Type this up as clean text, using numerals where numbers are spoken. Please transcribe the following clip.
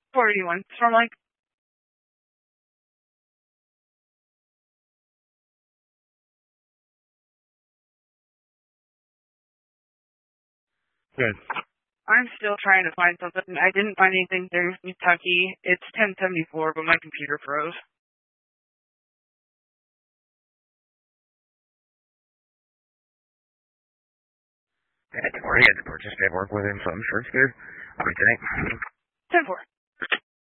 481. Storm Lake. Good. I'm still trying to find something. I didn't find anything through Kentucky. It's 1074, but my computer froze. That's where he had to purchase paperwork with him, so I'm sure it's good. All right, thanks. 10-4.